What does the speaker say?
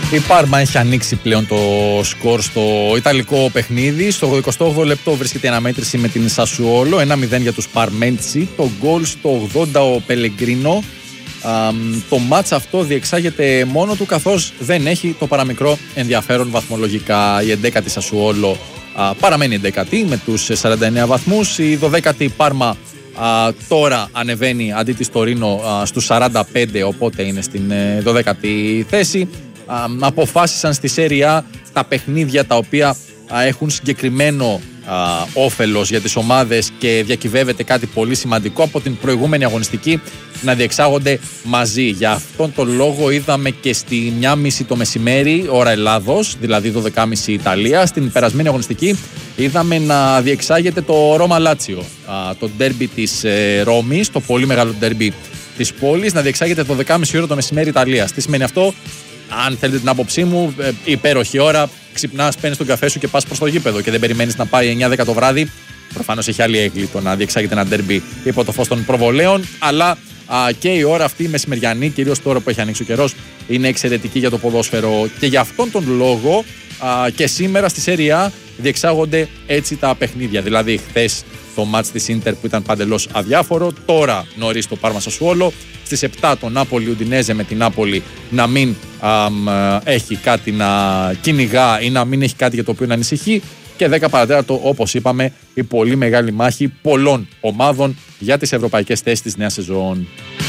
Η Πάρμα έχει ανοίξει πλέον το σκορ στο ιταλικό παιχνίδι. Στο 28ο λεπτό βρίσκεται η αναμέτρηση με την Σασουόλο. 1-0 για τους Παρμέντσι. Το γκολ στο 80 ο Πελεγκρίνο. Το μάτς αυτό διεξάγεται μόνο του, καθώς δεν έχει το παραμικρό ενδιαφέρον βαθμολογικά. Η 11η Σασουόλο παραμένει 11η με τους 49 βαθμούς. Η 12η Πάρμα τώρα ανεβαίνει αντί της Τωρίνο στους 45, οπότε είναι στην 12η θέση. Αποφάσισαν στη Serie A τα παιχνίδια τα οποία έχουν συγκεκριμένο όφελος για τις ομάδες και διακυβεύεται κάτι πολύ σημαντικό από την προηγούμενη αγωνιστική να διεξάγονται μαζί. Για αυτόν τον λόγο είδαμε και στη 1:30 το μεσημέρι ώρα Ελλάδος, δηλαδή 12:30 Ιταλία, στην περασμένη αγωνιστική είδαμε να διεξάγεται το Ρώμα Λάτσιο, το ντέρμπι της Ρώμης, το πολύ μεγάλο ντέρμπι της πόλης, να διεξάγεται το 12:30 ώρα το μεσημέρι Ιταλίας. Τι σημαίνει αυτό? Αν θέλετε την άποψή μου, υπέροχη ώρα, ξυπνάς, παίρνεις τον καφέ σου και πας προς το γήπεδο και δεν περιμένεις να πάει 9-10 το βράδυ. Προφανώς έχει άλλη έγκλη το να διεξάγεται ένα ντέρμπι υπό το φως των προβολέων, αλλά και η ώρα αυτή η μεσημεριανή, κυρίως τώρα που έχει ανοίξει ο καιρός, είναι εξαιρετική για το ποδόσφαιρο και για αυτόν τον λόγο και σήμερα στη Serie A διεξάγονται έτσι τα παιχνίδια. Δηλαδή, χθες το μάτς της Ίντερ που ήταν παντελώς αδιάφορο, τώρα νωρίς το Πάρμα Σασουόλο, στις 7 το Νάπολι Ουντινέζε με την Νάπολη να μην έχει κάτι να κυνηγά ή να μην έχει κάτι για το οποίο να ανησυχεί, και 10 παρατέταρτο, όπως είπαμε, η πολύ μεγάλη μάχη πολλών ομάδων για τις ευρωπαϊκές θέσεις της νέας σεζόν.